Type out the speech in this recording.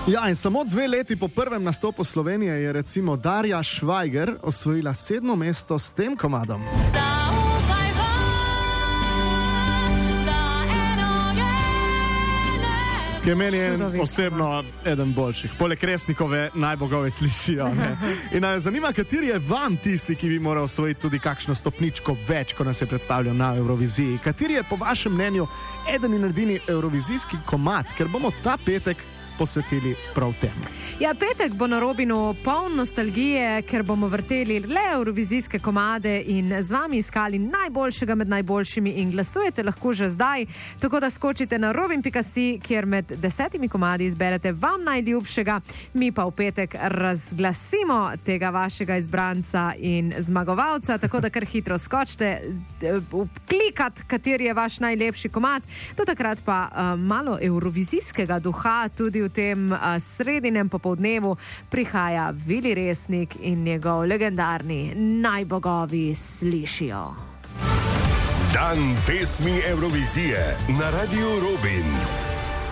Ja, in samo 2 leti po prvem nastopu Slovenije je recimo Darja Švajger osvojila 7. mesto s tem komadom. Ki je meni osebno eden boljših. Poleg Resnikove najbogove slišijo. In me zanima, kateri je vam tisti, ki bi moral osvojiti tudi kakšno stopničko več, ko nas je predstavljal na Evroviziji. Kateri je po vašem mnenju eden in edini evrovizijski komad, ker bomo ta petek posvetili prav temu. Ja, petek bo na Robinu poln nostalgije, ker bomo vrteli le evrovizijske komade in z vami iskali najboljšega med najboljšimi in glasujete lahko že zdaj, tako da skočite na robin.si, kjer med 10 komadi izberete vam najljubšega, mi pa v petek razglasimo tega vašega izbranca in zmagovalca, tako da kar hitro skočite, klikat, kateri je vaš najlepši komad, do takrat pa malo evrovizijskega duha tudi v tem sredinem popoldnevu prihaja Vili Resnik in njegov legendarni Naj bogovi slišijo. Dan pesmi Evrovizije na Radiu Robin.